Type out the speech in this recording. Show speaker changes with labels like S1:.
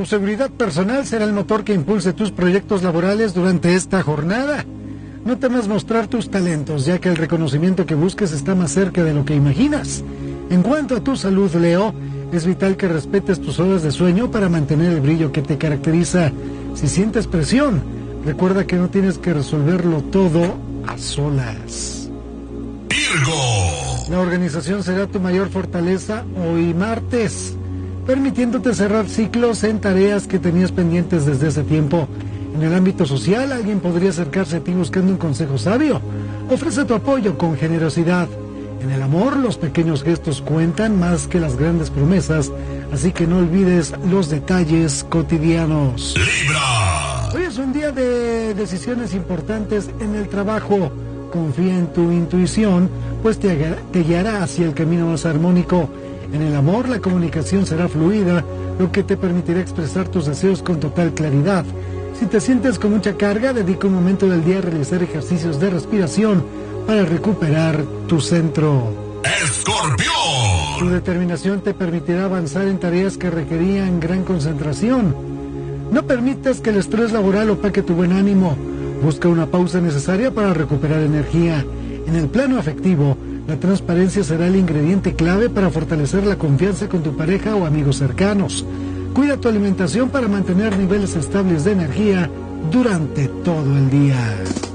S1: Tu seguridad personal será el motor que impulse tus proyectos laborales durante esta jornada. No temas mostrar tus talentos, ya que el reconocimiento que busques está más cerca de lo que imaginas. En cuanto a tu salud, Leo, es vital que respetes tus horas de sueño para mantener el brillo que te caracteriza. Si sientes presión, recuerda que no tienes que resolverlo todo a solas.
S2: Virgo.
S1: La organización será tu mayor fortaleza hoy martes, permitiéndote cerrar ciclos en tareas que tenías pendientes desde hace tiempo. En el ámbito social, alguien podría acercarse a ti buscando un consejo sabio. Ofrece tu apoyo con generosidad. En el amor, los pequeños gestos cuentan más que las grandes promesas, así que no olvides los detalles cotidianos.
S2: Libra.
S1: Hoy es un día de decisiones importantes en el trabajo. Confía en tu intuición, pues te guiará hacia el camino más armónico. En el amor, la comunicación será fluida, lo que te permitirá expresar tus deseos con total claridad. Si te sientes con mucha carga, dedica un momento del día a realizar ejercicios de respiración para recuperar tu centro.
S2: Escorpión.
S1: Tu determinación te permitirá avanzar en tareas que requerían gran concentración. No permitas que el estrés laboral opaque tu buen ánimo. Busca una pausa necesaria para recuperar energía. En el plano afectivo, la transparencia será el ingrediente clave para fortalecer la confianza con tu pareja o amigos cercanos. Cuida tu alimentación para mantener niveles estables de energía durante todo el día.